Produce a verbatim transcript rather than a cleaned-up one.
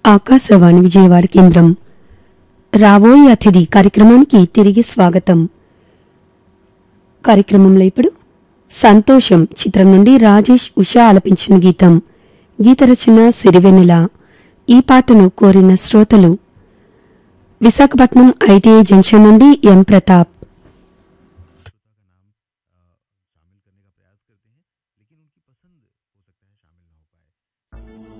ఆకాశవాణి విజయవాడ కేంద్రం. రాబోయే అతిథి కార్యక్రమానికి తిరిగి స్వాగతం. కార్యక్రమంలో ఇప్పుడు సంతోషం చిత్రం నుండి రాజేష్ ఉషా ఆలపించిన గీతం. గీత రచన సిరివెన్నెల. ఈ పాటను కోరిన శ్రోతలు విశాఖపట్నం ఐటీఐ జంక్షన్ నుండి ఎం ప్రతాప్,